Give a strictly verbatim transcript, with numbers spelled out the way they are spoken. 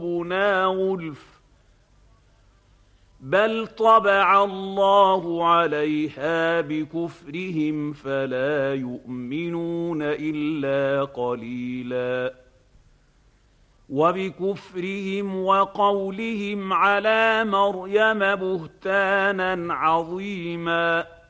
ربنا غلف بل طبع الله عليها بكفرهم فلا يؤمنون إلا قليلا وبكفرهم وقولهم على مريم بهتانا عظيما